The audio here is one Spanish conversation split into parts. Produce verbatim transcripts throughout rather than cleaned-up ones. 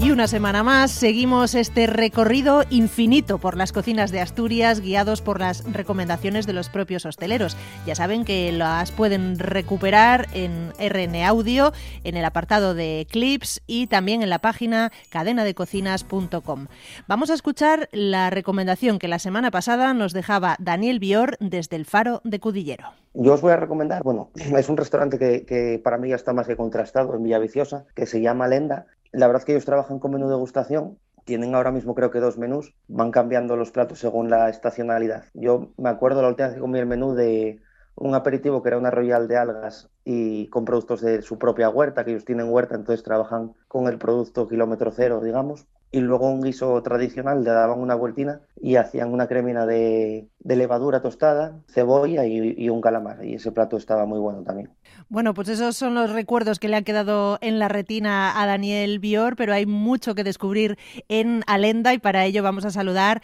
Y una semana más seguimos este recorrido infinito por las cocinas de Asturias, guiados por las recomendaciones de los propios hosteleros. Ya saben que las pueden recuperar en R N Audio, en el apartado de clips y también en la página cadena de cocinas punto com. Vamos a escuchar la recomendación que la semana pasada nos dejaba Daniel Bior desde el Faro de Cudillero. Yo os voy a recomendar, bueno, es un restaurante que, que para mí ya está más que contrastado en Villaviciosa, que se llama Lenda. La verdad es que ellos trabajan con menú degustación, tienen ahora mismo creo que dos menús, van cambiando los platos según la estacionalidad. Yo me acuerdo la última vez que comí el menú de un aperitivo que era una royal de algas y con productos de su propia huerta, que ellos tienen huerta, entonces trabajan con el producto kilómetro cero, digamos. Y luego un guiso tradicional, le daban una vueltina y hacían una cremina de, de levadura tostada, cebolla y, y un calamar. Y ese plato estaba muy bueno también. Bueno, pues esos son los recuerdos que le han quedado en la retina a Daniel Bior, pero hay mucho que descubrir en Alenda y para ello vamos a saludar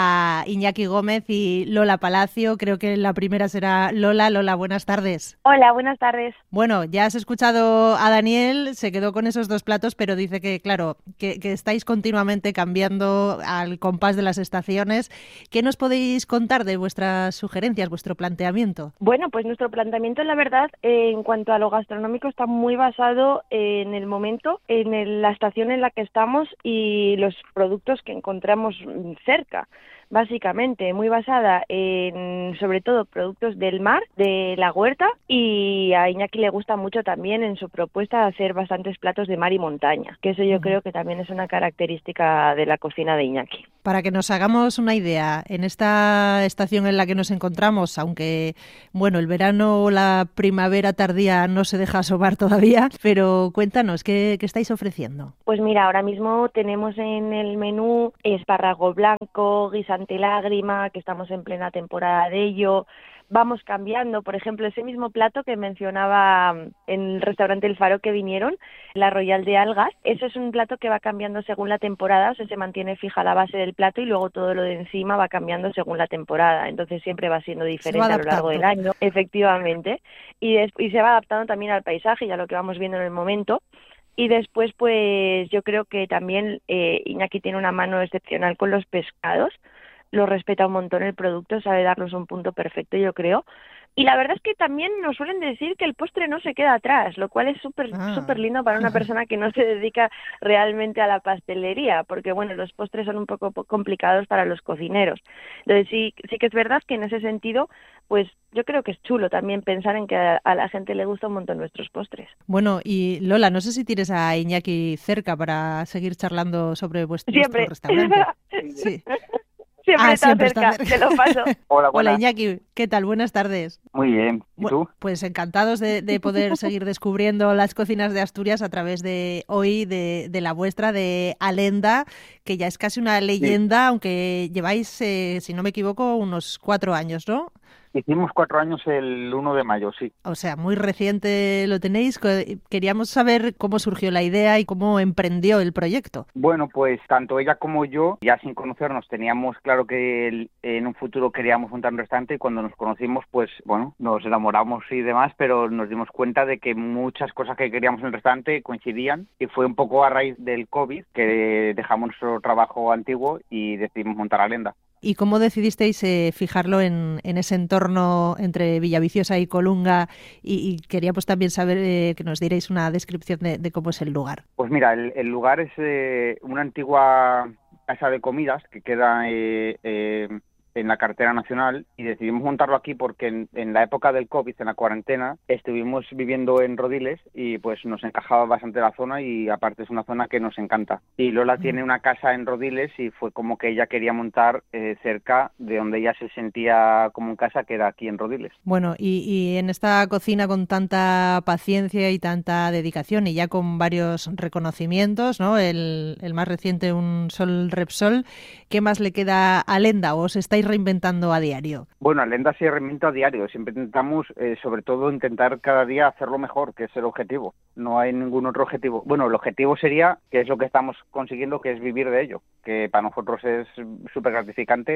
a Iñaki Gómez y Lola Palacio. Creo que la primera será Lola. Lola, buenas tardes. Hola, buenas tardes. Bueno, ya has escuchado a Daniel, se quedó con esos dos platos, pero dice que, claro, que, que estáis continuamente cambiando al compás de las estaciones. ¿Qué nos podéis contar de vuestras sugerencias, vuestro planteamiento? Bueno, pues nuestro planteamiento, la verdad, eh, en cuanto a lo gastronómico, está muy basado en el momento, en el, la estación en la que estamos y los productos que encontramos cerca. Básicamente, muy basada en, sobre todo, productos del mar, de la huerta, y a Iñaki le gusta mucho también en su propuesta hacer bastantes platos de mar y montaña, que eso yo uh-huh. creo que también es una característica de la cocina de Iñaki. Para que nos hagamos una idea, en esta estación en la que nos encontramos, aunque, bueno, el verano o la primavera tardía no se deja asomar todavía, pero cuéntanos, ¿qué, qué estáis ofreciendo? Pues mira, ahora mismo tenemos en el menú espárrago blanco, guisante lágrima, que estamos en plena temporada de ello. Vamos cambiando, por ejemplo, ese mismo plato que mencionaba en el restaurante El Faro que vinieron, la royal de algas, eso es un plato que va cambiando según la temporada, o sea, se mantiene fija la base del plato y luego todo lo de encima va cambiando según la temporada, entonces siempre va siendo diferente va a lo largo del año, efectivamente, y, des- y se va adaptando también al paisaje y a lo que vamos viendo en el momento. Y después, pues yo creo que también eh, Iñaki tiene una mano excepcional con los pescados, lo respeta un montón el producto, sabe darnos un punto perfecto, yo creo. Y la verdad es que también nos suelen decir que el postre no se queda atrás, lo cual es súper ah. súper lindo para una persona que no se dedica realmente a la pastelería, porque bueno, los postres son un poco complicados para los cocineros. Entonces sí, sí que es verdad que en ese sentido, pues yo creo que es chulo también pensar en que a, a la gente le gusta un montón nuestros postres. Bueno, y Lola, no sé si tienes a Iñaki cerca para seguir charlando sobre vuestro, vuestro restaurante. Sí. Siempre, ah, está, siempre cerca, está cerca, te lo paso. Hola, Hola Iñaki, ¿qué tal? Buenas tardes. Muy bien, ¿y tú? Pues encantados de, de poder seguir descubriendo las cocinas de Asturias a través de hoy, de, de la vuestra, de Alenda, que ya es casi una leyenda, sí. Aunque lleváis, eh, si no me equivoco, unos cuatro años, ¿no? Hicimos cuatro años el uno de mayo, sí. O sea, muy reciente lo tenéis. Queríamos saber cómo surgió la idea y cómo emprendió el proyecto. Bueno, pues tanto ella como yo, ya sin conocernos, teníamos claro que el, en un futuro queríamos montar un restaurante y cuando nos conocimos, pues bueno, nos enamoramos y demás, pero nos dimos cuenta de que muchas cosas que queríamos en el restaurante coincidían y fue un poco a raíz del COVID que dejamos nuestro trabajo antiguo y decidimos montar Alenda. ¿Y cómo decidisteis eh, fijarlo en, en ese entorno entre Villaviciosa y Colunga? Y, y queríamos también saber eh, que nos dierais una descripción de, de cómo es el lugar. Pues mira, el, el lugar es eh, una antigua casa de comidas que queda eh, eh, en la carretera nacional y decidimos montarlo aquí porque en, en la época del COVID, en la cuarentena, estuvimos viviendo en Rodiles y pues nos encajaba bastante la zona y aparte es una zona que nos encanta. Y Lola mm. tiene una casa en Rodiles y fue como que ella quería montar eh, cerca de donde ella se sentía como en casa, que era aquí en Rodiles. Bueno, y, y en esta cocina con tanta paciencia y tanta dedicación y ya con varios reconocimientos, ¿no? El, el más reciente, un Sol Repsol, ¿qué más le queda a Lenda? ¿O os estáis reinventando a diario? Bueno, Alenda se reinventa a diario. Siempre intentamos, eh, sobre todo, intentar cada día hacerlo mejor, que es el objetivo. No hay ningún otro objetivo. Bueno, el objetivo sería, que es lo que estamos consiguiendo, que es vivir de ello, que para nosotros es súper gratificante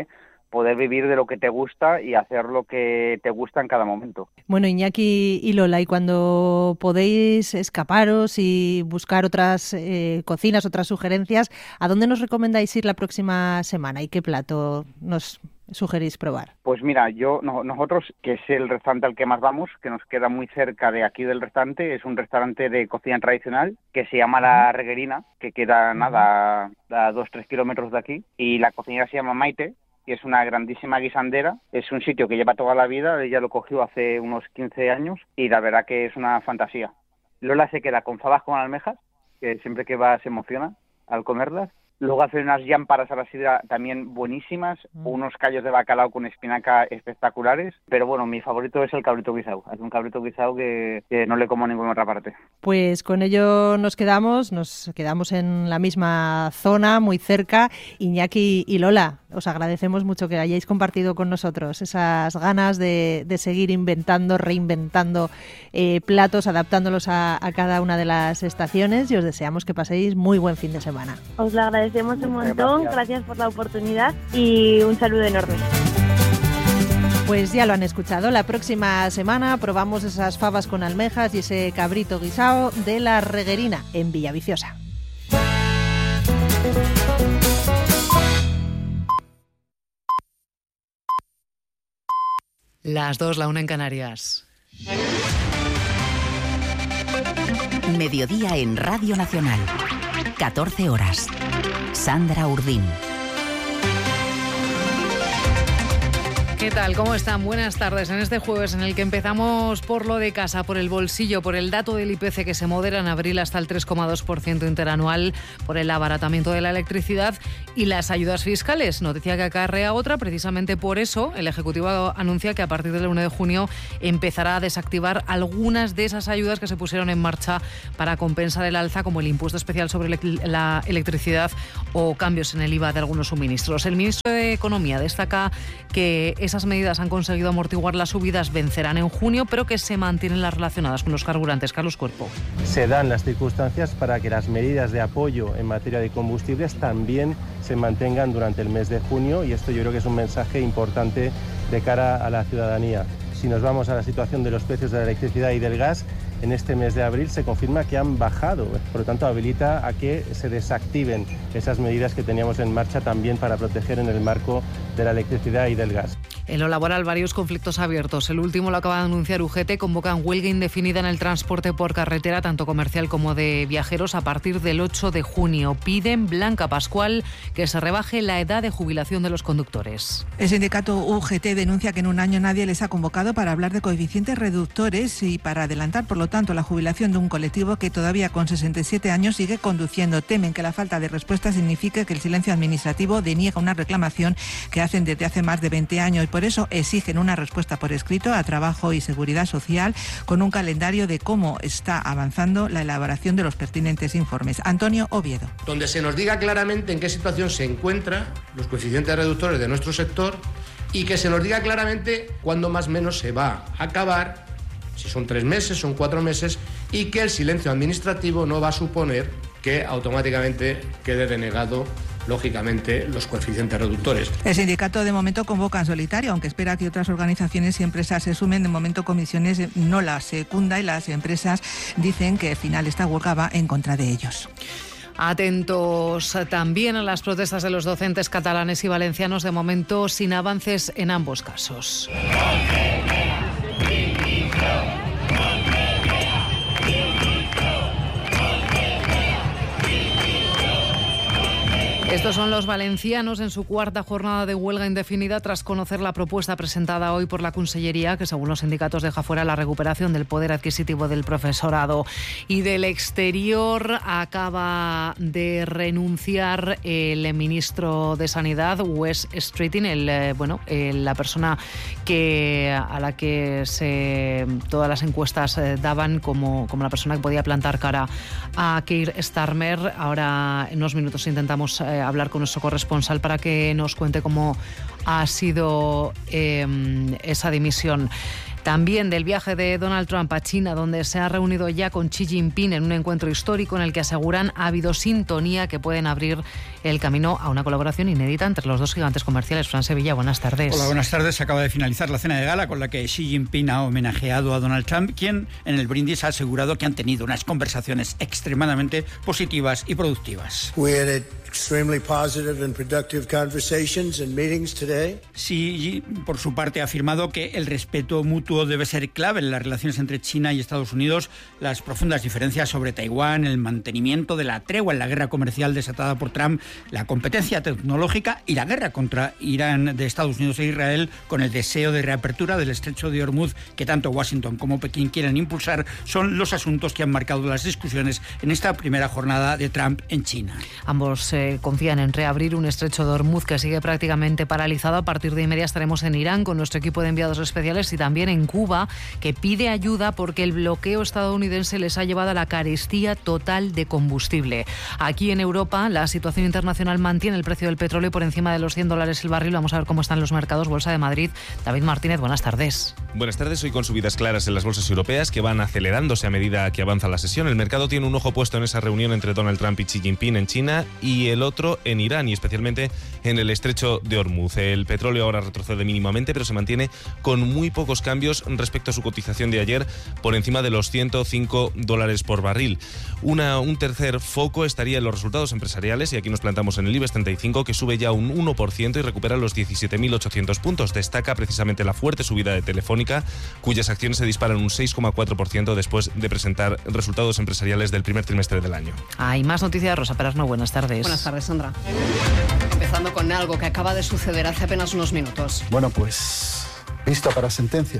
poder vivir de lo que te gusta y hacer lo que te gusta en cada momento. Bueno, Iñaki y Lola, y cuando podéis escaparos y buscar otras eh, cocinas, otras sugerencias, ¿a dónde nos recomendáis ir la próxima semana y qué plato nos sugerís probar? Pues mira, yo no, nosotros, que es el restaurante al que más vamos, que nos queda muy cerca de aquí del restaurante, es un restaurante de cocina tradicional que se llama La Reguerina, que queda nada a dos, tres kilómetros de aquí, y la cocinera se llama Maite, y es una grandísima guisandera. Es un sitio que lleva toda la vida, ella lo cogió hace unos quince años, y la verdad que es una fantasía. Lola se queda con fabas con almejas, que siempre que va se emociona al comerlas. Luego hace unas llámparas a la sidra también buenísimas, mm. unos callos de bacalao con espinaca espectaculares, pero bueno, mi favorito es el cabrito guisado. Es un cabrito guisado que, que no le como en ninguna otra parte. Pues con ello nos quedamos, nos quedamos en la misma zona, muy cerca. Iñaki y Lola, os agradecemos mucho que hayáis compartido con nosotros esas ganas de, de seguir inventando, reinventando eh, platos, adaptándolos a, a cada una de las estaciones, y os deseamos que paséis muy buen fin de semana. Os lo agradecemos un montón, gracias. gracias por la oportunidad y un saludo enorme. Pues ya lo han escuchado, la próxima semana probamos esas fabas con almejas y ese cabrito guisado de La Reguerina en Villaviciosa. Las dos, la una en Canarias. Mediodía en Radio Nacional. catorce horas. Sandra Urdín. ¿Qué tal? ¿Cómo están? Buenas tardes. En este jueves en el que empezamos por lo de casa, por el bolsillo, por el dato del I P C que se modera en abril hasta el tres coma dos por ciento interanual, por el abaratamiento de la electricidad y las ayudas fiscales. Noticia que acarrea otra. Precisamente por eso el Ejecutivo anuncia que a partir del uno de junio empezará a desactivar algunas de esas ayudas que se pusieron en marcha para compensar el alza, como el impuesto especial sobre la electricidad o cambios en el I V A de algunos suministros. El ministro de Economía destaca que esas medidas han conseguido amortiguar las subidas, vencerán en junio, pero que se mantienen las relacionadas con los carburantes. Carlos Cuerpo. Se dan las circunstancias para que las medidas de apoyo en materia de combustibles también se mantengan durante el mes de junio, y esto yo creo que es un mensaje importante de cara a la ciudadanía. Si nos vamos a la situación de los precios de la electricidad y del gas, en este mes de abril se confirma que han bajado, por lo tanto habilita a que se desactiven esas medidas que teníamos en marcha también para proteger en el marco de la electricidad y del gas. En lo laboral, varios conflictos abiertos. El último lo acaba de anunciar U G T, convocan huelga indefinida en el transporte por carretera, tanto comercial como de viajeros, a partir del ocho de junio. Piden, Blanca Pascual, que se rebaje la edad de jubilación de los conductores. El sindicato U G T denuncia que en un año nadie les ha convocado para hablar de coeficientes reductores y para adelantar, por lo tanto, la jubilación de un colectivo que todavía con sesenta y siete años sigue conduciendo. Temen que la falta de respuesta signifique que el silencio administrativo deniega una reclamación que hacen desde hace más de veinte años, y por eso exigen una respuesta por escrito a Trabajo y Seguridad Social con un calendario de cómo está avanzando la elaboración de los pertinentes informes. Antonio Oviedo. Donde se nos diga claramente en qué situación se encuentran los coeficientes reductores de nuestro sector y que se nos diga claramente cuándo más o menos se va a acabar, si son tres meses, son cuatro meses, y que el silencio administrativo no va a suponer que automáticamente quede denegado, lógicamente, los coeficientes reductores. El sindicato de momento convoca en solitario, aunque espera que otras organizaciones y empresas se sumen. De momento Comisiones no la secunda y las empresas dicen que al final esta huelga va en contra de ellos. Atentos también a las protestas de los docentes catalanes y valencianos, de momento sin avances en ambos casos. Estos son los valencianos en su cuarta jornada de huelga indefinida tras conocer la propuesta presentada hoy por la Consellería, que según los sindicatos deja fuera la recuperación del poder adquisitivo del profesorado. Y del exterior acaba de renunciar el ministro de Sanidad, Wes Streeting, el, eh, bueno, eh, la persona que a la que se, todas las encuestas eh, daban como, como la persona que podía plantar cara a Keir Starmer. Ahora en unos minutos intentamos eh, hablar con nuestro corresponsal para que nos cuente cómo ha sido eh, esa dimisión. También del viaje de Donald Trump a China, donde se ha reunido ya con Xi Jinping en un encuentro histórico en el que aseguran ha habido sintonía que pueden abrir el camino a una colaboración inédita entre los dos gigantes comerciales. Fran Sevilla, buenas tardes. Hola, buenas tardes. Acaba de finalizar la cena de gala con la que Xi Jinping ha homenajeado a Donald Trump, quien en el brindis ha asegurado que han tenido unas conversaciones extremadamente positivas y productivas. Extremely positive and productive conversations and meetings today. Xi, por su parte, ha afirmado que el respeto mutuo debe ser clave en las relaciones entre China y Estados Unidos. Las profundas diferencias sobre Taiwán, el mantenimiento de la tregua en la guerra comercial desatada por Trump, la competencia tecnológica y la guerra contra Irán de Estados Unidos e Israel, con el deseo de reapertura del estrecho de Hormuz que tanto Washington como Pekín quieren impulsar, son los asuntos que han marcado las discusiones en esta primera jornada de Trump en China. Ambos eh, confían en reabrir un estrecho de Hormuz que sigue prácticamente paralizado. A partir de inmediato estaremos en Irán con nuestro equipo de enviados especiales y también en Cuba, que pide ayuda porque el bloqueo estadounidense les ha llevado a la carestía total de combustible. Aquí en Europa la situación internacional mantiene el precio del petróleo por encima de los cien dólares el barril. Vamos a ver cómo están los mercados. Bolsa de Madrid, David Martínez, buenas tardes. Buenas tardes. Hoy con subidas claras en las bolsas europeas que van acelerándose a medida que avanza la sesión. El mercado tiene un ojo puesto en esa reunión entre Donald Trump y Xi Jinping en China y el otro en Irán, y especialmente en el estrecho de Hormuz. El petróleo ahora retrocede mínimamente, pero se mantiene con muy pocos cambios respecto a su cotización de ayer, por encima de los ciento cinco dólares por barril. Una, un tercer foco estaría en los resultados empresariales, y aquí nos plantamos en el IBEX treinta y cinco, que sube ya un uno por ciento y recupera los diecisiete mil ochocientos puntos. Destaca precisamente la fuerte subida de Telefónica, cuyas acciones se disparan un seis coma cuatro por ciento después de presentar resultados empresariales del primer trimestre del año. Hay más noticias. Rosa Perasno, buenas tardes. Buenas tardes, Sandra. Empezando con algo que acaba de suceder hace apenas unos minutos. Bueno, pues visto para sentencia.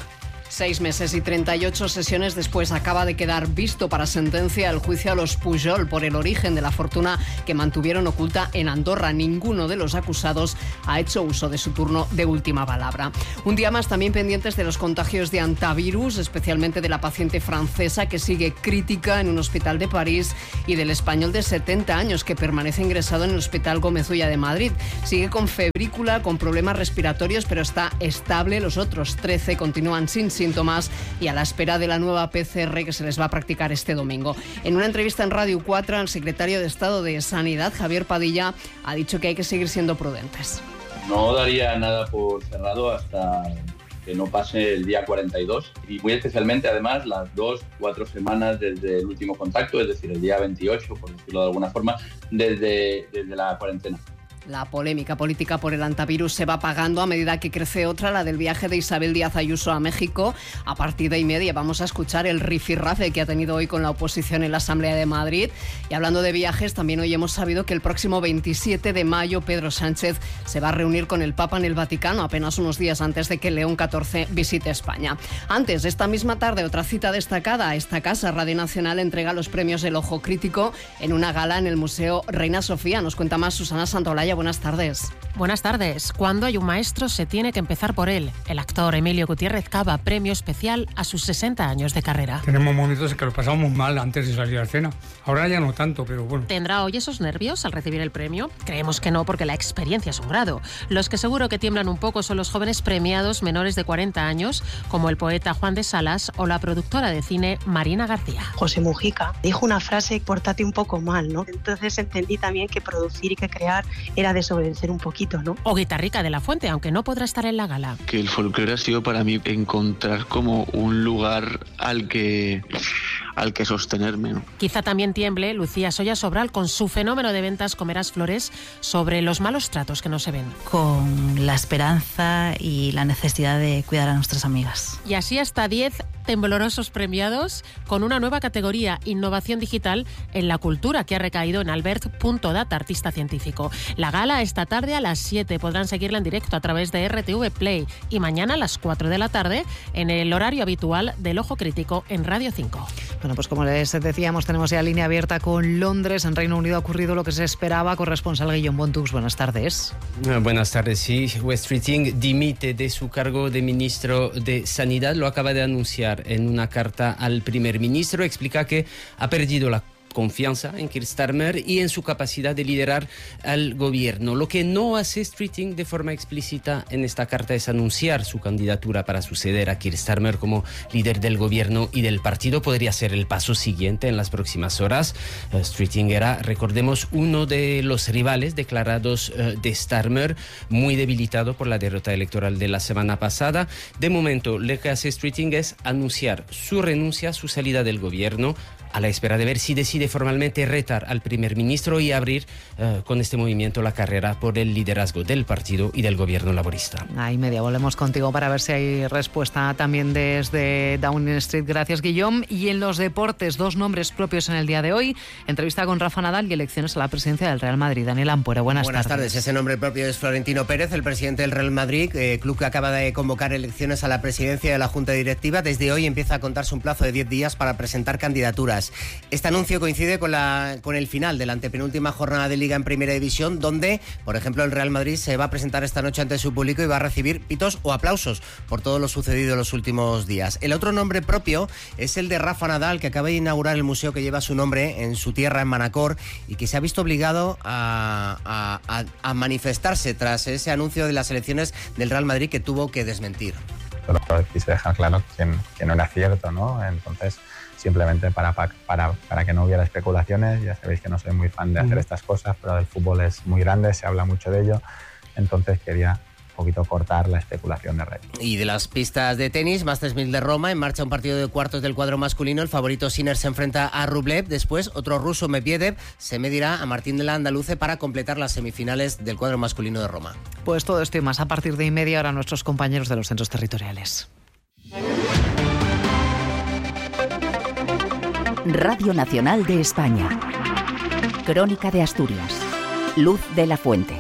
Seis meses y treinta y ocho sesiones después acaba de quedar visto para sentencia el juicio a los Pujol por el origen de la fortuna que mantuvieron oculta en Andorra. Ninguno de los acusados ha hecho uso de su turno de última palabra. Un día más también pendientes de los contagios de hantavirus, especialmente de la paciente francesa que sigue crítica en un hospital de París y del español de setenta años que permanece ingresado en el Hospital Gómez Ulla de Madrid. Sigue con febrícula, con problemas respiratorios, pero está estable. Los otros trece continúan sin síntomas y a la espera de la nueva P C R que se les va a practicar este domingo. En una entrevista en Radio cuatro, el secretario de Estado de Sanidad, Javier Padilla, ha dicho que hay que seguir siendo prudentes. No daría nada por cerrado hasta que no pase el día cuarenta y dos y muy especialmente además las dos, cuatro semanas desde el último contacto, es decir, el día veintiocho, por decirlo de alguna forma, desde, desde la cuarentena. La polémica política por el hantavirus se va apagando a medida que crece otra, la del viaje de Isabel Díaz Ayuso a México. A partir de y media vamos a escuchar el rifirrafe que ha tenido hoy con la oposición en la Asamblea de Madrid. Y hablando de viajes, también hoy hemos sabido que el próximo veintisiete de mayo Pedro Sánchez se va a reunir con el Papa en el Vaticano, apenas unos días antes de que León catorce visite España. Antes, esta misma tarde, otra cita destacada. Esta casa, Radio Nacional, entrega los premios El Ojo Crítico en una gala en el Museo Reina Sofía. Nos cuenta más Susana Santolaya. Buenas tardes. Buenas tardes. Cuando hay un maestro se tiene que empezar por él. El actor Emilio Gutiérrez Cava, premio especial a sus sesenta años de carrera. Tenemos momentos en que lo pasamos mal antes de salir a la cena. Ahora ya no tanto, pero bueno. ¿Tendrá hoy esos nervios al recibir el premio? Creemos que no, porque la experiencia es un grado. Los que seguro que tiemblan un poco son los jóvenes premiados menores de cuarenta años, como el poeta Juan de Salas o la productora de cine Marina García. José Mujica dijo una frase, pórtate un poco mal, ¿no? Entonces entendí también que producir y que crear era desobedecer un poquito, ¿no? O Guitarrica de la Fuente, aunque no podrá estar en la gala. Que el folclore ha sido para mí encontrar como un lugar al que, al que sostenerme, ¿no? Quizá también tiemble Lucía Soya Sobral con su fenómeno de ventas Comerás Flores sobre los malos tratos que no se ven. Con la esperanza y la necesidad de cuidar a nuestras amigas. Y así hasta diez temblorosos premiados con una nueva categoría, innovación digital en la cultura, que ha recaído en Albert Punto Data, artista científico. La gala esta tarde a las siete, podrán seguirla en directo a través de R T V Play, y mañana a las cuatro de la tarde en el horario habitual del Ojo Crítico en Radio cinco. Bueno, pues como les decíamos, tenemos ya línea abierta con Londres. En Reino Unido ha ocurrido lo que se esperaba. Corresponsal Guillaume Bontux, buenas tardes. Buenas tardes, sí. West Keating dimite de su cargo de ministro de Sanidad, lo acaba de anunciar en una carta al primer ministro. Explica que ha perdido la confianza en Keir Starmer y en su capacidad de liderar al gobierno. Lo que no hace Streeting de forma explícita en esta carta es anunciar su candidatura para suceder a Keir Starmer como líder del gobierno y del partido. Podría ser el paso siguiente en las próximas horas. Uh, Streeting era, recordemos, uno de los rivales declarados uh, de Starmer, muy debilitado por la derrota electoral de la semana pasada. De momento, lo que hace Streeting es anunciar su renuncia, su salida del gobierno, a la espera de ver si decide formalmente retar al primer ministro y abrir uh, con este movimiento la carrera por el liderazgo del partido y del gobierno laborista. Ahí media, volvemos contigo para ver si hay respuesta también desde Downing Street. Gracias, Guillaume. Y en los deportes, dos nombres propios en el día de hoy. Entrevista con Rafa Nadal y elecciones a la presidencia del Real Madrid. Daniel Ampuero, buenas, buenas tardes. tardes. Ese nombre propio es Florentino Pérez, el presidente del Real Madrid, eh, club que acaba de convocar elecciones a la presidencia de la Junta Directiva. Desde hoy empieza a contarse un plazo de diez días para presentar candidaturas. Este anuncio coincide con, la, con el final de la antepenúltima jornada de Liga en Primera División, donde, por ejemplo, el Real Madrid se va a presentar esta noche ante su público y va a recibir pitos o aplausos por todo lo sucedido en los últimos días. El otro nombre propio es el de Rafa Nadal, que acaba de inaugurar el museo que lleva su nombre en su tierra, en Manacor, y que se ha visto obligado a, a, a, a manifestarse tras ese anuncio de las elecciones del Real Madrid que tuvo que desmentir. Solo quise dejar claro que, que no era cierto, ¿no? Entonces, simplemente para, para, para que no hubiera especulaciones. Ya sabéis que no soy muy fan de hacer estas cosas, pero el fútbol es muy grande, se habla mucho de ello, entonces quería un poquito cortar la especulación de red. Y de las pistas de tenis, Masters mil de Roma, en marcha un partido de cuartos del cuadro masculino. El favorito Sinner se enfrenta a Rublev, después otro ruso, Medvedev, se medirá a Martín de la Andaluce para completar las semifinales del cuadro masculino de Roma. Pues todo esto y más a partir de y media hora nuestros compañeros de los centros territoriales. Radio Nacional de España. Crónica de Asturias. Luz de la Fuente.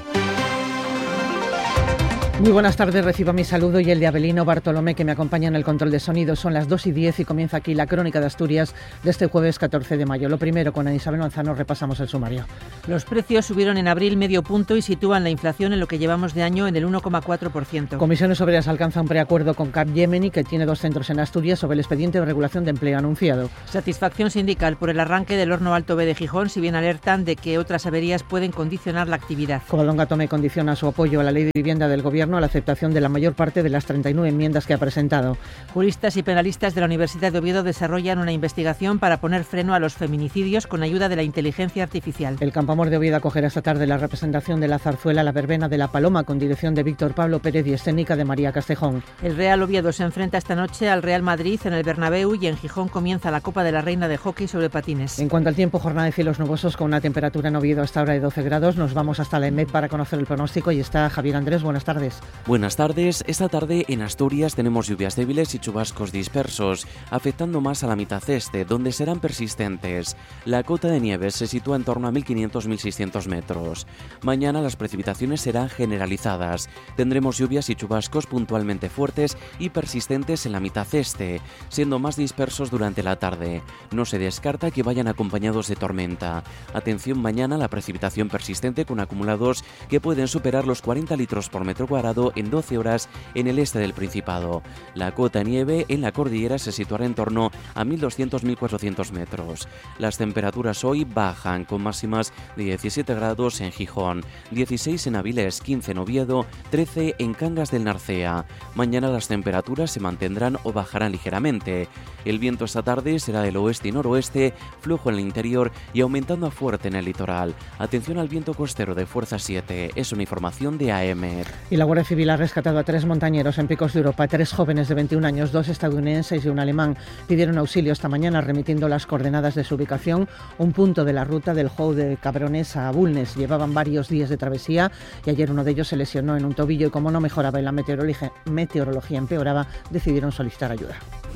Muy buenas tardes, reciba mi saludo y el de Abelino Bartolomé, que me acompaña en el control de sonido. Son las dos y diez y comienza aquí la Crónica de Asturias de este jueves catorce de mayo. Lo primero, con Isabel Manzano repasamos el sumario. Los precios subieron en abril medio punto y sitúan la inflación en lo que llevamos de año en el uno coma cuatro por ciento. Comisiones Obreras alcanza un preacuerdo con Capgemini, que tiene dos centros en Asturias, sobre el expediente de regulación de empleo anunciado. Satisfacción sindical por el arranque del horno Alto B de Gijón, si bien alertan de que otras averías pueden condicionar la actividad. Covadonga Tomé condiciona su apoyo a la ley de vivienda del Gobierno a la aceptación de la mayor parte de las treinta y nueve enmiendas que ha presentado. Juristas y penalistas de la Universidad de Oviedo desarrollan una investigación para poner freno a los feminicidios con ayuda de la inteligencia artificial. El Campamor de Oviedo acogerá esta tarde la representación de la zarzuela La Verbena de la Paloma, con dirección de Víctor Pablo Pérez y escénica de María Castejón. El Real Oviedo se enfrenta esta noche al Real Madrid en el Bernabéu y en Gijón comienza la Copa de la Reina de Hockey sobre patines. En cuanto al tiempo, jornada de cielos nubosos con una temperatura en Oviedo hasta ahora de doce grados. Nos vamos hasta la EMET para conocer el pronóstico y está Javier Andrés. Buenas tardes. Buenas tardes. Esta tarde en Asturias tenemos lluvias débiles y chubascos dispersos, afectando más a la mitad este, donde serán persistentes. La cota de nieve se sitúa en torno a mil quinientos a mil seiscientos metros. Mañana las precipitaciones serán generalizadas. Tendremos lluvias y chubascos puntualmente fuertes y persistentes en la mitad este, siendo más dispersos durante la tarde. No se descarta que vayan acompañados de tormenta. Atención mañana a la precipitación persistente con acumulados que pueden superar los cuarenta litros por metro cuadrado en doce horas en el este del Principado. La cota nieve en la cordillera se situará en torno a mil doscientos a mil cuatrocientos metros. Las temperaturas hoy bajan con máximas de diecisiete grados en Gijón, dieciséis en Avilés, quince en Oviedo, trece en Cangas del Narcea. Mañana las temperaturas se mantendrán o bajarán ligeramente. El viento esta tarde será del oeste y noroeste, flojo en el interior y aumentando a fuerte en el litoral. Atención al viento costero de fuerza siete. Es una información de A E M E R. Y la Guardia Civil ha rescatado a tres montañeros en Picos de Europa. Tres jóvenes de veintiún años, dos estadounidenses y un alemán, pidieron auxilio esta mañana remitiendo las coordenadas de su ubicación, un punto de la ruta del Jou de Cabrones a Bulnes. Llevaban varios días de travesía y ayer uno de ellos se lesionó en un tobillo y como no mejoraba y la meteorología, meteorología empeoraba, decidieron solicitar ayuda.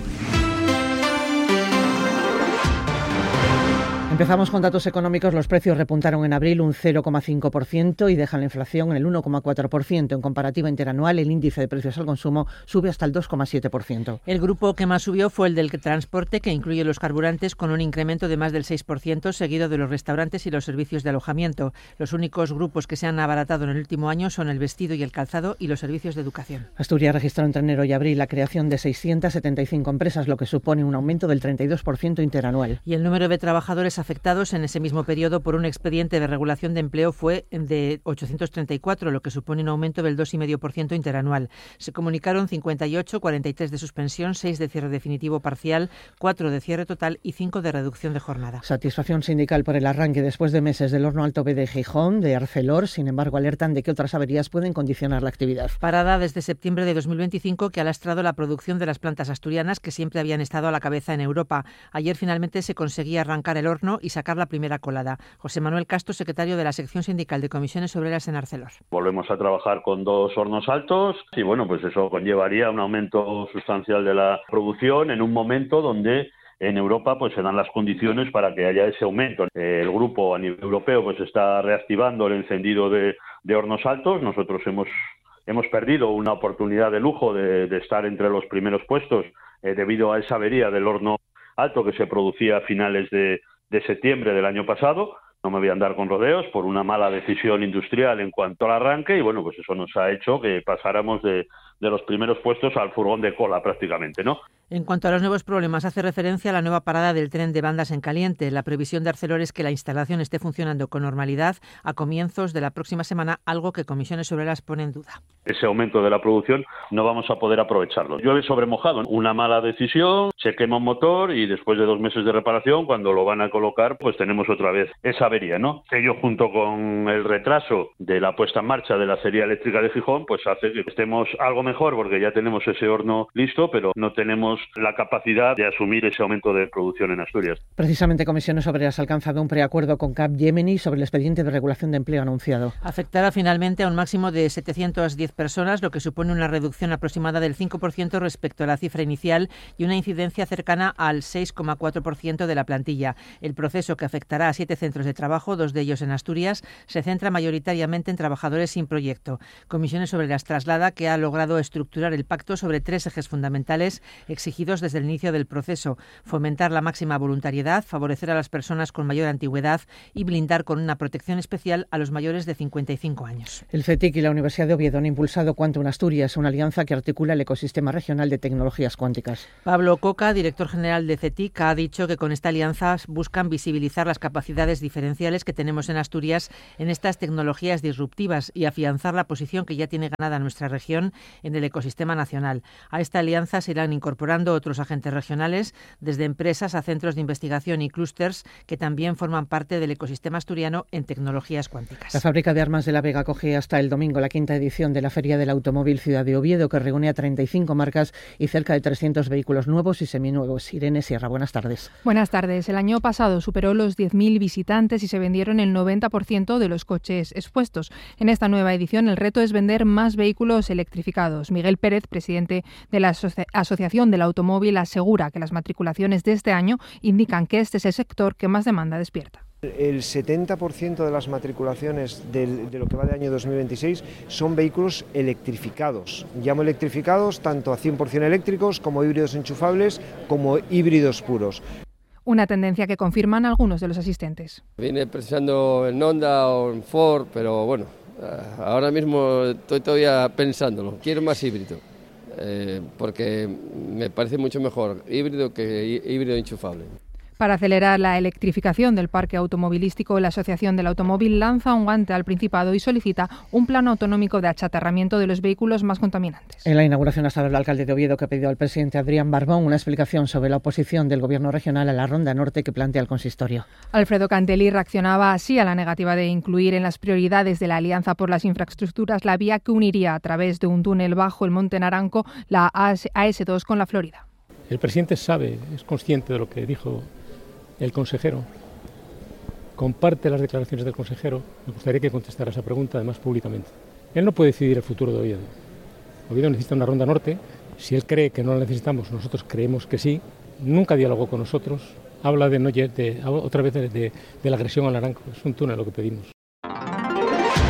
Empezamos con datos económicos. Los precios repuntaron en abril un cero coma cinco por ciento y dejan la inflación en el uno coma cuatro por ciento. En comparativa interanual, el índice de precios al consumo sube hasta el dos coma siete por ciento. El grupo que más subió fue el del transporte, que incluye los carburantes, con un incremento de más del seis por ciento, seguido de los restaurantes y los servicios de alojamiento. Los únicos grupos que se han abaratado en el último año son el vestido y el calzado y los servicios de educación. Asturias registró entre enero y abril la creación de seiscientas setenta y cinco empresas, lo que supone un aumento del treinta y dos por ciento interanual. Y el número de trabajadores afectados afectados en ese mismo periodo por un expediente de regulación de empleo fue de ochocientos treinta y cuatro, lo que supone un aumento del dos coma cinco por ciento interanual. Se comunicaron cincuenta y ocho, cuarenta y tres de suspensión, seis de cierre definitivo parcial, cuatro de cierre total y cinco de reducción de jornada. Satisfacción sindical por el arranque después de meses del horno Alto B de Gijón, de Arcelor. Sin embargo, alertan de que otras averías pueden condicionar la actividad. Parada desde septiembre de dos mil veinticinco que ha lastrado la producción de las plantas asturianas que siempre habían estado a la cabeza en Europa. Ayer finalmente se conseguía arrancar el horno y sacar la primera colada. José Manuel Castro, secretario de la sección sindical de Comisiones Obreras en Arcelor. Volvemos a trabajar con dos hornos altos y bueno, pues eso conllevaría un aumento sustancial de la producción en un momento donde en Europa pues se dan las condiciones para que haya ese aumento. El grupo a nivel europeo pues está reactivando el encendido de, de hornos altos. Nosotros hemos hemos perdido una oportunidad de lujo de, de estar entre los primeros puestos eh, debido a esa avería del horno alto que se producía a finales de, de septiembre del año pasado. No me voy a andar con rodeos por una mala decisión industrial en cuanto al arranque y bueno, pues eso nos ha hecho que pasáramos de, de los primeros puestos al furgón de cola prácticamente, ¿no? En cuanto a los nuevos problemas, hace referencia a la nueva parada del tren de bandas en caliente. La previsión de Arcelor es que la instalación esté funcionando con normalidad a comienzos de la próxima semana, algo que Comisiones Obreras pone en duda. Ese aumento de la producción no vamos a poder aprovecharlo. Llueve sobre mojado, una mala decisión, se quema un motor y después de dos meses de reparación, cuando lo van a colocar, pues tenemos otra vez esa avería, ¿no? Ello junto con el retraso de la puesta en marcha de la acería eléctrica de Gijón, pues hace que estemos algo mejor porque ya tenemos ese horno listo, pero no tenemos la capacidad de asumir ese aumento de producción en Asturias. Precisamente Comisiones Obreras ha alcanzado un preacuerdo con Capgemini sobre el expediente de regulación de empleo anunciado. Afectará finalmente a un máximo de setecientas diez personas, lo que supone una reducción aproximada del cinco por ciento respecto a la cifra inicial y una incidencia cercana al seis coma cuatro por ciento de la plantilla. El proceso, que afectará a siete centros de trabajo, dos de ellos en Asturias, se centra mayoritariamente en trabajadores sin proyecto. Comisiones Obreras traslada que ha logrado estructurar el pacto sobre tres ejes fundamentales exigidos desde el inicio del proceso: fomentar la máxima voluntariedad, favorecer a las personas con mayor antigüedad y blindar con una protección especial a los mayores de cincuenta y cinco años. El CETIC y la Universidad de Oviedo han impulsado Quantum Asturias, una alianza que articula el ecosistema regional de tecnologías cuánticas. Pablo Coca, director general de CETIC, ha dicho que con esta alianza buscan visibilizar las capacidades diferenciales que tenemos en Asturias en estas tecnologías disruptivas y afianzar la posición que ya tiene ganada nuestra región en el ecosistema nacional. A esta alianza se irán incorporando otros agentes regionales, desde empresas a centros de investigación y clústers que también forman parte del ecosistema asturiano en tecnologías cuánticas. La fábrica de armas de La Vega acoge hasta el domingo la quinta edición de la Feria del Automóvil Ciudad de Oviedo, que reúne a treinta y cinco marcas y cerca de trescientos vehículos nuevos y seminuevos. Irene Sierra, buenas tardes. Buenas tardes. El año pasado superó los diez mil visitantes y se vendieron el noventa por ciento de los coches expuestos. En esta nueva edición el reto es vender más vehículos electrificados. Miguel Pérez, presidente de la Asoci- Asociación del Automóvil, asegura que las matriculaciones de este año indican que este es el sector que más demanda despierta. El setenta por ciento de las matriculaciones del, de lo que va de año dos mil veintiséis son vehículos electrificados. Llamo electrificados tanto a cien por ciento eléctricos como híbridos enchufables como híbridos puros. Una tendencia que confirman algunos de los asistentes. Vine pensando en Honda o en Ford, pero bueno, ahora mismo estoy todavía pensándolo. Quiero más híbrido, eh, porque me parece mucho mejor híbrido que híbrido enchufable. Para acelerar la electrificación del parque automovilístico, la Asociación del Automóvil lanza un guante al Principado y solicita un plan autonómico de achatarramiento de los vehículos más contaminantes. En la inauguración ha estado el alcalde de Oviedo, que ha pedido al presidente Adrián Barbón una explicación sobre la oposición del Gobierno regional a la Ronda Norte que plantea el consistorio. Alfredo Cantelí reaccionaba así a la negativa de incluir en las prioridades de la Alianza por las Infraestructuras la vía que uniría a través de un túnel bajo el Monte Naranco la A S dos con la Florida. El presidente sabe, es consciente de lo que dijo el consejero, comparte las declaraciones del consejero. Me gustaría que contestara esa pregunta, además públicamente. Él no puede decidir el futuro de Oviedo. Oviedo necesita una Ronda Norte. Si él cree que no la necesitamos, nosotros creemos que sí. Nunca dialogó con nosotros. Habla de, no, de otra vez de, de, de la agresión al Naranco. Es un túnel lo que pedimos.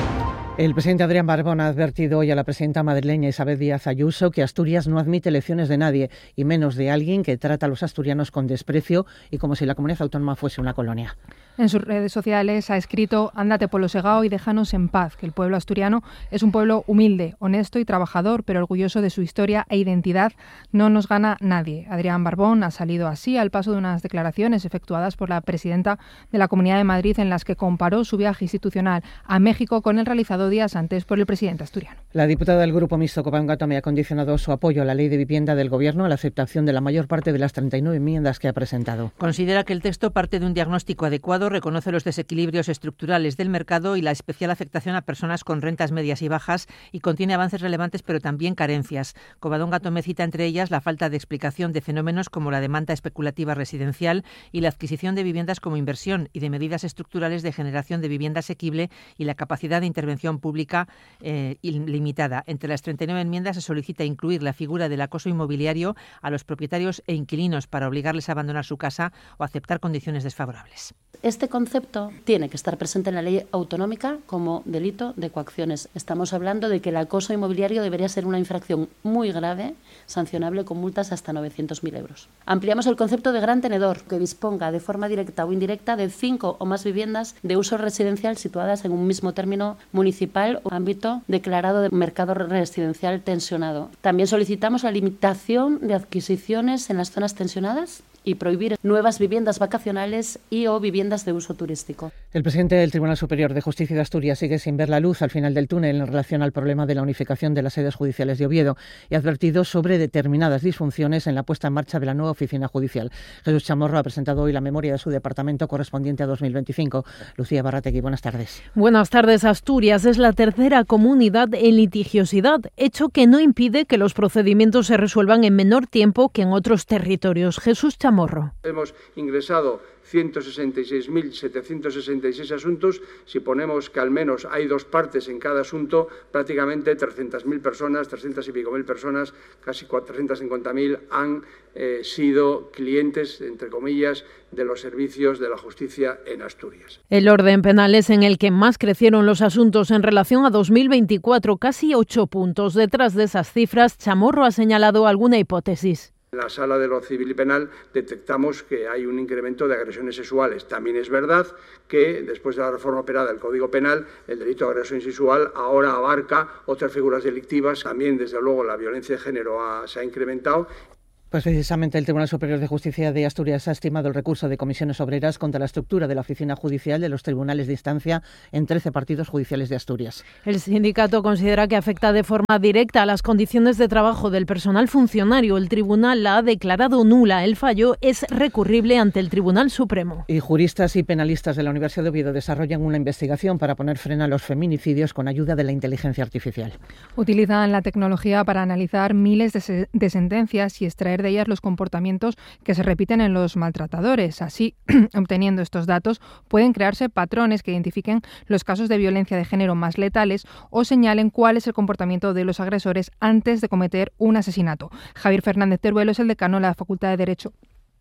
El presidente Adrián Barbón ha advertido hoy a la presidenta madrileña Isabel Díaz Ayuso que Asturias no admite elecciones de nadie, y menos de alguien que trata a los asturianos con desprecio y como si la comunidad autónoma fuese una colonia. En sus redes sociales ha escrito: ándate por lo segao y déjanos en paz, que el pueblo asturiano es un pueblo humilde, honesto y trabajador, pero orgulloso de su historia e identidad. No nos gana nadie. Adrián Barbón ha salido así al paso de unas declaraciones efectuadas por la presidenta de la Comunidad de Madrid en las que comparó su viaje institucional a México con el realizado días antes por el presidente asturiano. La diputada del Grupo Mixto Copán Gatome ha condicionado su apoyo a la Ley de Vivienda del Gobierno a la aceptación de la mayor parte de las treinta y nueve enmiendas que ha presentado. Considera que el texto parte de un diagnóstico adecuado, reconoce los desequilibrios estructurales del mercado y la especial afectación a personas con rentas medias y bajas, y contiene avances relevantes pero también carencias. Covadonga Gatome cita entre ellas la falta de explicación de fenómenos como la demanda especulativa residencial y la adquisición de viviendas como inversión, y de medidas estructurales de generación de vivienda asequible y la capacidad de intervención pública eh, limitada. Entre las treinta y nueve enmiendas se solicita incluir la figura del acoso inmobiliario a los propietarios e inquilinos para obligarles a abandonar su casa o aceptar condiciones desfavorables. Este concepto tiene que estar presente en la ley autonómica como delito de coacciones. Estamos hablando de que el acoso inmobiliario debería ser una infracción muy grave, sancionable con multas hasta novecientos mil euros. Ampliamos el concepto de gran tenedor, que disponga de forma directa o indirecta de cinco o más viviendas de uso residencial situadas en un mismo término municipal o ámbito declarado de mercado residencial tensionado. También solicitamos la limitación de adquisiciones en las zonas tensionadas y prohibir nuevas viviendas vacacionales y o viviendas de uso turístico. El presidente del Tribunal Superior de Justicia de Asturias sigue sin ver la luz al final del túnel en relación al problema de la unificación de las sedes judiciales de Oviedo y ha advertido sobre determinadas disfunciones en la puesta en marcha de la nueva oficina judicial. Jesús Chamorro ha presentado hoy la memoria de su departamento correspondiente a dos mil veinticinco. Lucía Barrategui, buenas tardes. Buenas tardes. Asturias es la tercera comunidad en litigiosidad, hecho que no impide que los procedimientos se resuelvan en menor tiempo que en otros territorios. Jesús Chamorro. Hemos ingresado ciento sesenta y seis mil setecientos sesenta y seis asuntos. Si ponemos que al menos hay dos partes en cada asunto, prácticamente trescientas mil personas, trescientas y pico mil personas, casi cuatrocientas cincuenta mil han eh, sido clientes, entre comillas, de los servicios de la justicia en Asturias. El orden penal es en el que más crecieron los asuntos en relación a dos mil veinticuatro, casi ocho puntos. Detrás de esas cifras, Chamorro ha señalado alguna hipótesis. En la sala de lo civil y penal detectamos que hay un incremento de agresiones sexuales. También es verdad que después de la reforma operada del Código Penal, el delito de agresión sexual ahora abarca otras figuras delictivas. También, desde luego, la violencia de género ha, se ha incrementado. Pues precisamente el Tribunal Superior de Justicia de Asturias ha estimado el recurso de comisiones obreras contra la estructura de la oficina judicial de los tribunales de instancia en trece partidos judiciales de Asturias. El sindicato considera que afecta de forma directa a las condiciones de trabajo del personal funcionario. El tribunal la ha declarado nula. El fallo es recurrible ante el Tribunal Supremo. Y juristas y penalistas de la Universidad de Oviedo desarrollan una investigación para poner freno a los feminicidios con ayuda de la inteligencia artificial. Utilizan la tecnología para analizar miles de, se- de sentencias y extraer de ellas los comportamientos que se repiten en los maltratadores. Así, obteniendo estos datos, pueden crearse patrones que identifiquen los casos de violencia de género más letales o señalen cuál es el comportamiento de los agresores antes de cometer un asesinato. Javier Fernández Teruelo es el decano de la Facultad de Derecho.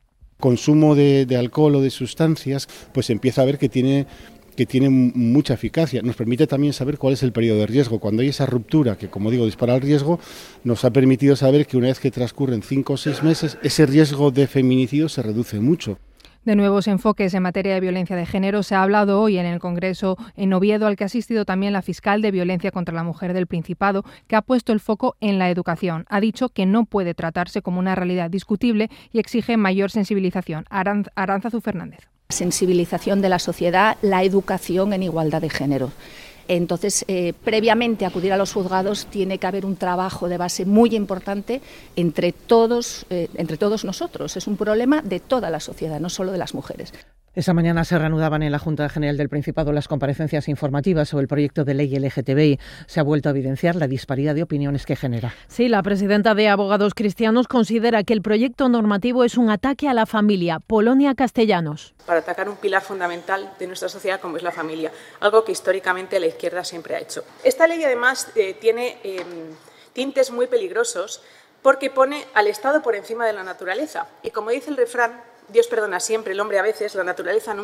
Consumo de, de alcohol o de sustancias, pues empieza a ver que tiene que tiene mucha eficacia. Nos permite también saber cuál es el periodo de riesgo. Cuando hay esa ruptura, que como digo, dispara el riesgo, nos ha permitido saber que una vez que transcurren cinco o seis meses, ese riesgo de feminicidio se reduce mucho. De nuevos enfoques en materia de violencia de género se ha hablado hoy en el Congreso en Oviedo, al que ha asistido también la fiscal de Violencia contra la Mujer del Principado, que ha puesto el foco en la educación. Ha dicho que no puede tratarse como una realidad discutible y exige mayor sensibilización. Aranz- Aránzazu Fernández. Sensibilización de la sociedad, la educación en igualdad de género. Entonces, eh, previamente a acudir a los juzgados tiene que haber un trabajo de base muy importante entre todos, eh, entre todos nosotros. Es un problema de toda la sociedad, no solo de las mujeres. Esta mañana se reanudaban en la Junta General del Principado las comparecencias informativas sobre el proyecto de ley L G T B I. Se ha vuelto a evidenciar la disparidad de opiniones que genera. Sí, la presidenta de Abogados Cristianos considera que el proyecto normativo es un ataque a la familia. Polonia Castellanos. Para atacar un pilar fundamental de nuestra sociedad como es la familia, algo que históricamente la izquierda siempre ha hecho. Esta ley además eh, tiene eh, tintes muy peligrosos porque pone al Estado por encima de la naturaleza. Y como dice el refrán, Dios perdona siempre, el hombre a veces, la naturaleza nunca.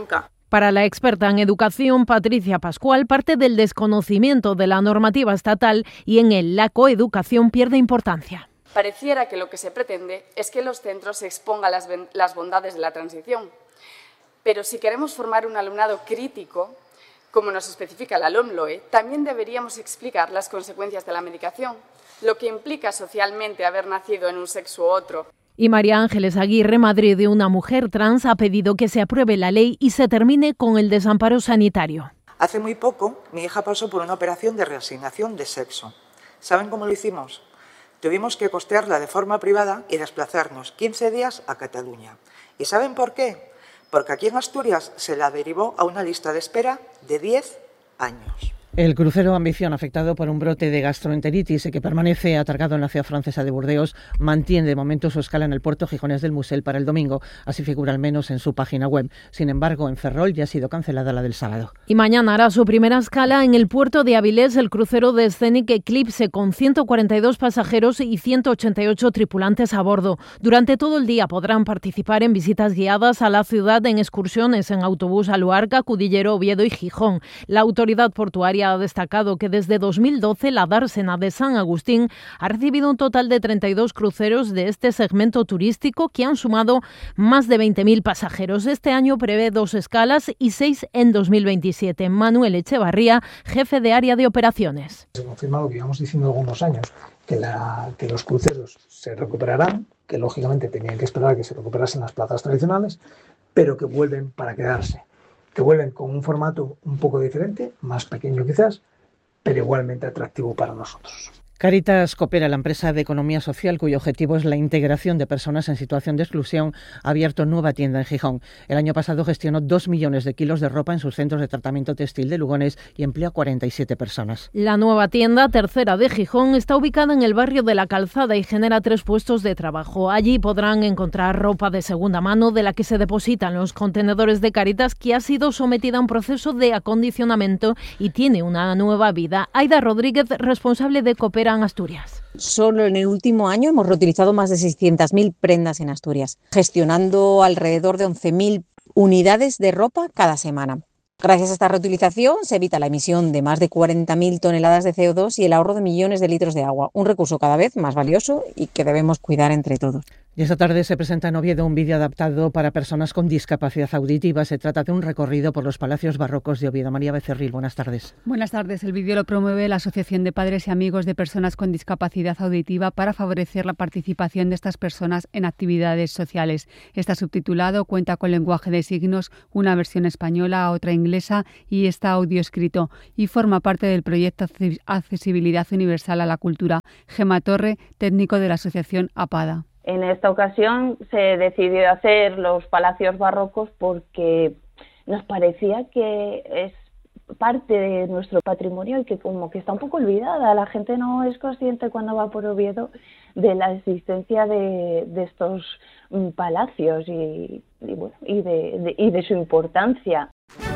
Para la experta en educación, Patricia Pascual, parte del desconocimiento de la normativa estatal y en él la coeducación pierde importancia. Pareciera que lo que se pretende es que los centros se expongan las, las bondades de la transición. Pero si queremos formar un alumnado crítico, como nos especifica la LOMLOE, también deberíamos explicar las consecuencias de la medicación, lo que implica socialmente haber nacido en un sexo u otro. Y María Ángeles Aguirre, madre de una mujer trans, ha pedido que se apruebe la ley y se termine con el desamparo sanitario. Hace muy poco, mi hija pasó por una operación de reasignación de sexo. ¿Saben cómo lo hicimos? Tuvimos que costearla de forma privada y desplazarnos quince días a Cataluña. ¿Y saben por qué? Porque aquí en Asturias se la derivó a una lista de espera de diez años. El crucero Ambición, afectado por un brote de gastroenteritis y que permanece atargado en la ciudad francesa de Burdeos, mantiene de momento su escala en el puerto gijonés del Musel para el domingo. Así figura al menos en su página web. Sin embargo, en Ferrol ya ha sido cancelada la del sábado. Y mañana hará su primera escala en el puerto de Avilés el crucero de Scenic Eclipse con ciento cuarenta y dos pasajeros y ciento ochenta y ocho tripulantes a bordo. Durante todo el día podrán participar en visitas guiadas a la ciudad en excursiones en autobús a Luarca, Cudillero, Oviedo y Gijón. La autoridad portuaria ha destacado que desde dos mil doce la dársena de San Agustín ha recibido un total de treinta y dos cruceros de este segmento turístico que han sumado más de veinte mil pasajeros. Este año prevé dos escalas y seis en dos mil veintisiete. Manuel Echevarría, jefe de área de operaciones. Se confirma lo que íbamos diciendo algunos años, que, la, que los cruceros se recuperarán, que lógicamente tenían que esperar a que se recuperasen las plazas tradicionales, pero que vuelven para quedarse. Que vuelven con un formato un poco diferente, más pequeño quizás, pero igualmente atractivo para nosotros. Caritas Coopera, la empresa de economía social cuyo objetivo es la integración de personas en situación de exclusión, ha abierto nueva tienda en Gijón. El año pasado gestionó dos millones de kilos de ropa en sus centros de tratamiento textil de Lugones y emplea a cuarenta y siete personas. La nueva tienda, tercera de Gijón, está ubicada en el barrio de La Calzada y genera tres puestos de trabajo. Allí podrán encontrar ropa de segunda mano de la que se depositan los contenedores de Caritas, que ha sido sometida a un proceso de acondicionamiento y tiene una nueva vida. Aida Rodríguez, responsable de Coopera en Asturias. Solo en el último año hemos reutilizado más de seiscientas mil prendas en Asturias, gestionando alrededor de once mil unidades de ropa cada semana. Gracias a esta reutilización se evita la emisión de más de cuarenta mil toneladas de C O dos y el ahorro de millones de litros de agua, un recurso cada vez más valioso y que debemos cuidar entre todos. Y esta tarde se presenta en Oviedo un vídeo adaptado para personas con discapacidad auditiva. Se trata de un recorrido por los palacios barrocos de Oviedo. María Becerril, buenas tardes. Buenas tardes. El vídeo lo promueve la Asociación de Padres y Amigos de Personas con Discapacidad Auditiva para favorecer la participación de estas personas en actividades sociales. Está subtitulado, cuenta con lenguaje de signos, una versión española, otra inglesa y está audio escrito y forma parte del proyecto Accesibilidad Universal a la Cultura. Gemma Torre, técnico de la Asociación APADA. En esta ocasión se decidió hacer los palacios barrocos porque nos parecía que es parte de nuestro patrimonio y que como que está un poco olvidada. La gente no es consciente cuando va por Oviedo de la existencia de, de estos palacios y, y, bueno, y, de, de, y de su importancia.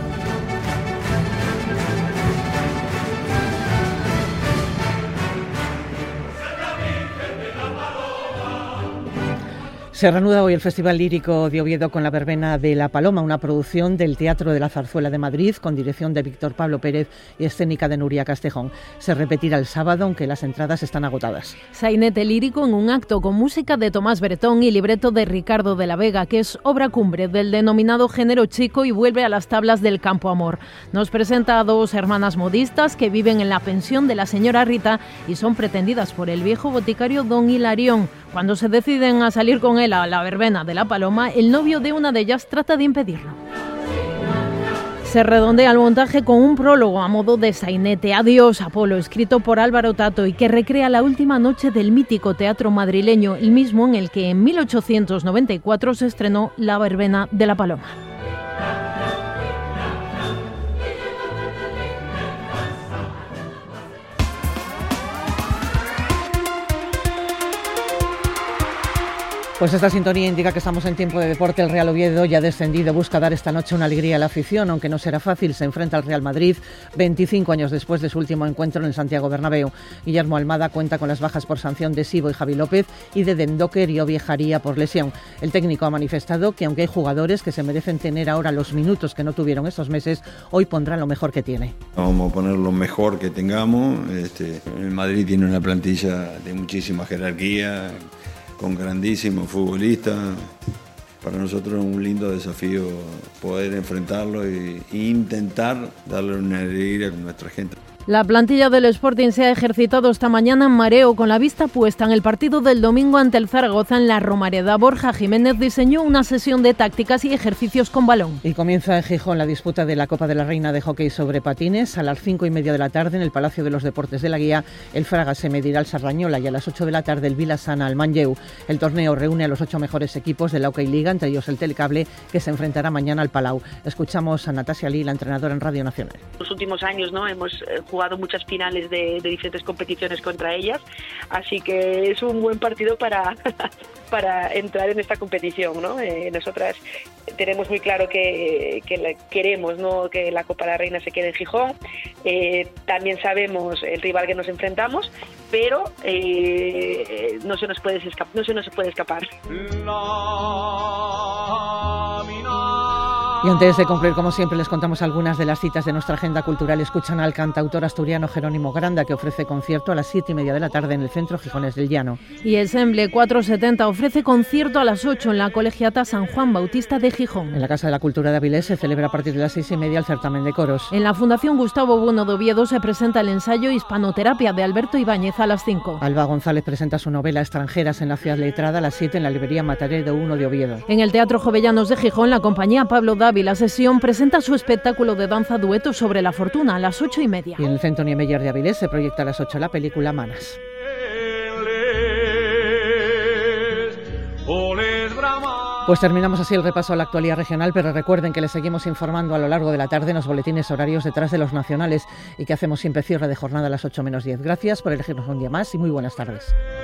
Se reanuda hoy el Festival Lírico de Oviedo con la verbena de La Paloma, una producción del Teatro de la Zarzuela de Madrid con dirección de Víctor Pablo Pérez y escénica de Nuria Castejón. Se repetirá el sábado, aunque las entradas están agotadas. Sainete lírico en un acto con música de Tomás Bretón y libreto de Ricardo de la Vega, que es obra cumbre del denominado género chico y vuelve a las tablas del Campo Amor. Nos presenta a dos hermanas modistas que viven en la pensión de la señora Rita y son pretendidas por el viejo boticario don Hilarión. Cuando se deciden a salir con él a la verbena de La Paloma, el novio de una de ellas trata de impedirlo. Se redondea el montaje con un prólogo a modo de sainete, Adiós Apolo, escrito por Álvaro Tato y que recrea la última noche del mítico teatro madrileño, el mismo en el que en mil ochocientos noventa y cuatro se estrenó la verbena de La Paloma. Pues esta sintonía indica que estamos en tiempo de deporte. El Real Oviedo ya ha descendido, busca dar esta noche una alegría a la afición, aunque no será fácil. Se enfrenta al Real Madrid veinticinco años después de su último encuentro en el Santiago Bernabéu. Guillermo Almada cuenta con las bajas por sanción de Sibo y Javi López y de Dendoker y Oviejaría por lesión. El técnico ha manifestado que aunque hay jugadores que se merecen tener ahora los minutos que no tuvieron estos meses, hoy pondrán lo mejor que tiene. Vamos a poner lo mejor que tengamos. Este, el Madrid tiene una plantilla de muchísima jerarquía, con grandísimos futbolistas. Para nosotros es un lindo desafío poder enfrentarlo e intentar darle una alegría a nuestra gente. La plantilla del Sporting se ha ejercitado esta mañana en mareo con la vista puesta en el partido del domingo ante el Zaragoza en la Romareda. Borja Jiménez diseñó una sesión de tácticas y ejercicios con balón. Y comienza en Gijón la disputa de la Copa de la Reina de Hockey sobre patines. A las cinco y media de la tarde en el Palacio de los Deportes de la Guía, el Fraga se medirá al Sarrañola y a las ocho de la tarde el Vilasana al Manlleu. El torneo reúne a los ocho mejores equipos de la Hockey Liga, entre ellos el Telecable, que se enfrentará mañana al Palau. Escuchamos a Natasia Lee, la entrenadora en Radio Nacional. Los últimos años, ¿no?, hemos jugado muchas finales de, de diferentes competiciones contra ellas, así que es un buen partido para, para entrar en esta competición, ¿no? Eh, nosotras tenemos muy claro que, que la, queremos, ¿no?, que la Copa de la Reina se quede en Gijón. Eh, también sabemos el rival que nos enfrentamos, pero eh, no se nos puede escapar, no se nos puede escapar. Y antes de concluir, como siempre, les contamos algunas de las citas de nuestra agenda cultural. Escuchan al cantautor asturiano Jerónimo Granda, que ofrece concierto a las siete y media de la tarde en el Centro Gijones del Llano. Y Ensemble cuatrocientos setenta ofrece concierto a las ocho en la Colegiata San Juan Bautista de Gijón. En la Casa de la Cultura de Avilés se celebra a partir de las seis y media el certamen de coros. En la Fundación Gustavo Bueno de Oviedo se presenta el ensayo Hispanoterapia de Alberto Ibáñez a las cinco. Alba González presenta su novela Extranjeras en la Ciudad Letrada a las siete en la librería Mataredo uno de Oviedo. En el Teatro Jovellanos de Gijón, la compañía Pablo Dávila Sesión presenta su espectáculo de danza dueto sobre la fortuna a las ocho y media. Y en el Centro Niemeyer de Avilés se proyecta a las ocho la película Manas. Pues terminamos así el repaso a la actualidad regional, pero recuerden que les seguimos informando a lo largo de la tarde en los boletines horarios detrás de los nacionales y que hacemos siempre cierre de jornada a las ocho menos diez. Gracias por elegirnos un día más y muy buenas tardes.